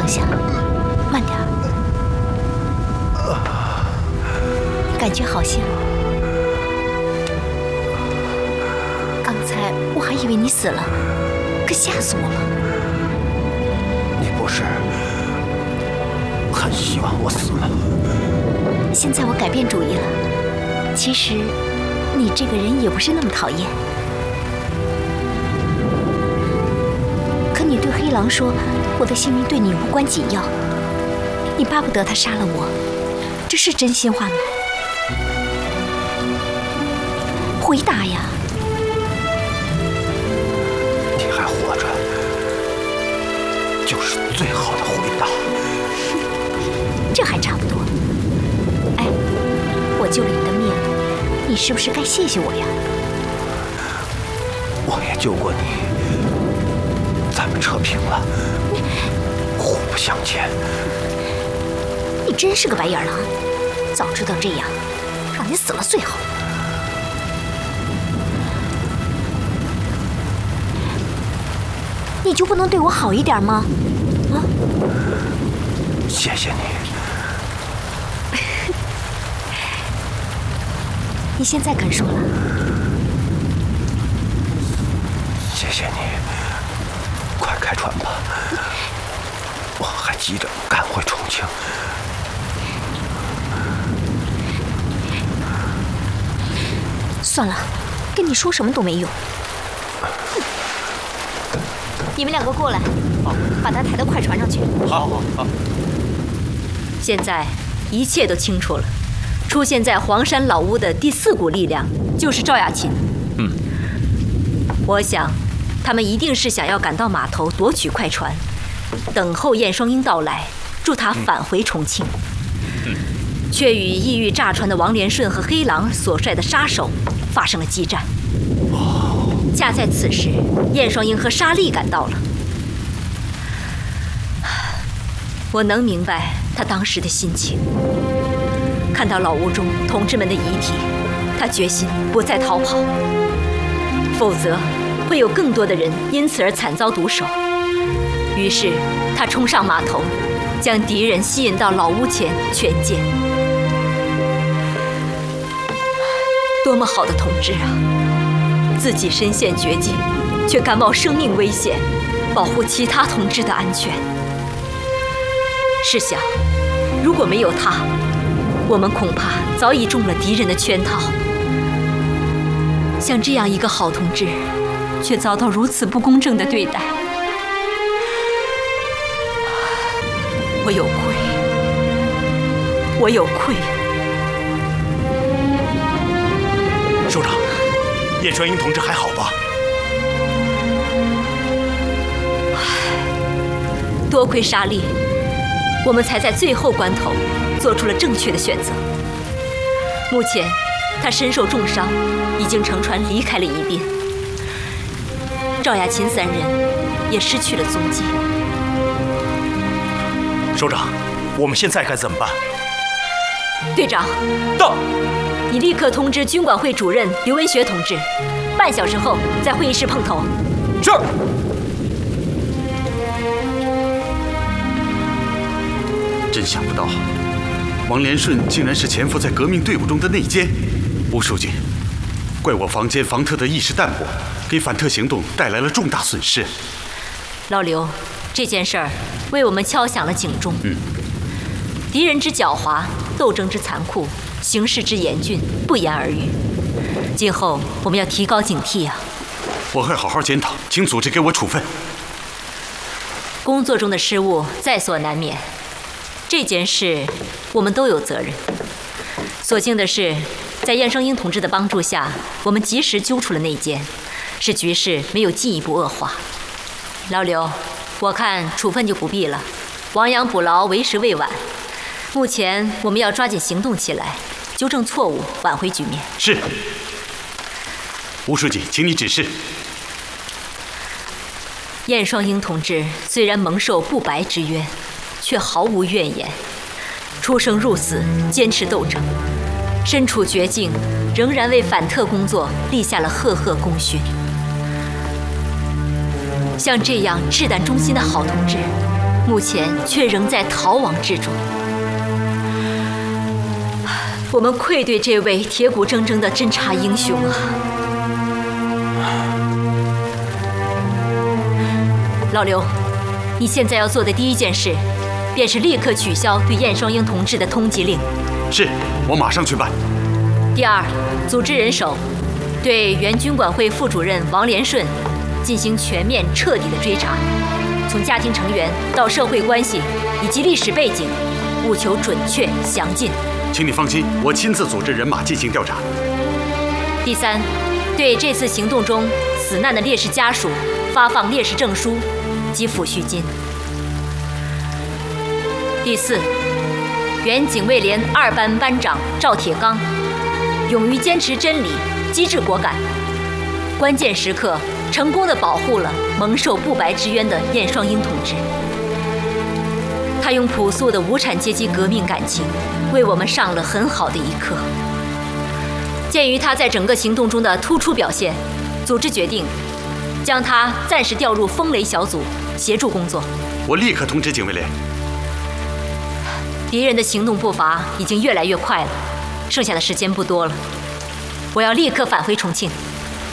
放下，慢点。感觉好些了。刚才我还以为你死了，可吓死我了。 你不是很希望我死吗？ 现在我改变主意了。其实，你这个人也不是那么讨厌。可你对黑狼说，我的性命对你无关紧要，你巴不得他杀了我，这是真心话吗？回答呀！ 你还活着，就是最好的回答。 这还差不多。哎，我救了你的命，你是不是该谢谢我呀？ 我也救过你，咱们扯平了，互不相欠。 你真是个白眼狼！早知道这样，让你死了最好。你就不能对我好一点吗？啊！ 谢谢你。 你现在肯说了？ 谢谢你，快开船吧，我还急着赶回重庆。 算了，跟你说什么都没用。你们两个过来，把他抬到快船上去。 好。 现在一切都清楚了，出现在黄山老屋的第4股力量就是赵雅琴。我想，他们一定是想要赶到码头夺取快船，等候燕双鹰到来，助他返回重庆。却与意欲炸船的王连顺和黑狼所率的杀手发生了激战。恰在此时，燕双鹰和沙莉赶到了。我能明白他当时的心情。看到老屋中同志们的遗体，他决心不再逃跑，否则会有更多的人因此而惨遭毒手。于是他冲上码头，将敌人吸引到老屋前全歼。多么好的同志啊！自己身陷绝境，却敢冒生命危险，保护其他同志的安全。试想，如果没有他，我们恐怕早已中了敌人的圈套。像这样一个好同志，却遭到如此不公正的对待，我有愧，我有愧。 首长，燕双鹰同志还好吧？ 多亏沙莉，我们才在最后关头做出了正确的选择。目前，他身受重伤，已经乘船离开了宜宾。赵雅琴3人也失去了踪迹。 首长，我们现在该怎么办？ 队长， 到。 你立刻通知军管会主任刘文学同志，半小时后在会议室碰头。 是。 真想不到，王连顺竟然是潜伏在革命队伍中的内奸。吴书记，怪我房间防特的意识淡薄，给反特行动带来了重大损失。 老刘，这件事儿为我们敲响了警钟。敌人之狡猾，斗争之残酷，形势之严峻，不言而喻。今后我们要提高警惕啊！ 我会好好检讨，请组织给我处分。 工作中的失误在所难免，这件事我们都有责任。所幸的是，在燕双鹰同志的帮助下，我们及时揪出了内奸，使局势没有进一步恶化。老刘，我看处分就不必了，亡羊补牢，为时未晚。目前我们要抓紧行动起来，纠正错误，挽回局面。 是。吴书记，请你指示。 燕双鹰同志虽然蒙受不白之冤，却毫无怨言，出生入死，坚持斗争，身处绝境，仍然为反特工作立下了赫赫功勋。像这样志胆忠心的好同志， 目前却仍在逃亡之中。我们愧对这位铁骨铮铮的侦察英雄啊！老刘，你现在要做的第一件事，便是立刻取消对燕双英同志的通缉令。 是，我马上去办。 第二，组织人手，对原军管会副主任王连顺进行全面彻底的追查，从家庭成员到社会关系以及历史背景，务求准确详尽。 请你放心，我亲自组织人马进行调查。 第三，对这次行动中死难的烈士家属发放烈士证书及抚恤金。第四，原警卫连2班班长赵铁刚，勇于坚持真理，机智果敢，关键时刻成功地保护了蒙受不白之冤的燕双英同志。他用朴素的无产阶级革命感情，为我们上了很好的一课。鉴于他在整个行动中的突出表现，组织决定将他暂时调入风雷小组协助工作。 我立刻通知警卫连。 敌人的行动步伐已经越来越快了，剩下的时间不多了，我要立刻返回重庆。